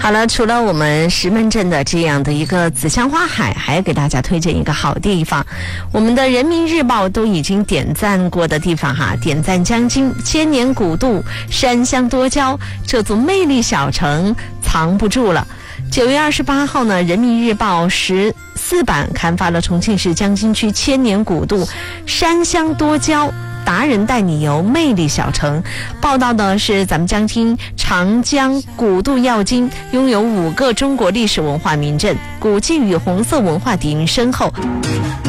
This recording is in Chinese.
好了，除了我们石门镇的这样的一个紫香花海，还给大家推荐一个好地方，我们的人民日报都已经点赞过的地方哈，点赞将近千年古渡，山乡多娇，这座魅力小城藏不住了。9月28号呢，人民日报14版刊发了重庆市江津区千年古渡，山乡多娇，达人带你游魅力小城。报道的是咱们江津长江古渡要津，拥有5个中国历史文化名镇，古迹与红色文化底蕴深厚。